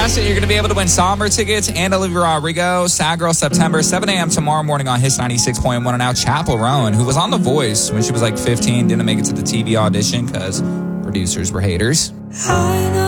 Contestant, you're going to be able to win Somber tickets and Olivia Rodrigo. Sad Girl September, 7 a.m. tomorrow morning on Hits 96.1. And now Chapel Rowan, who was on The Voice when she was like 15, didn't make it to the TV audition because producers were haters.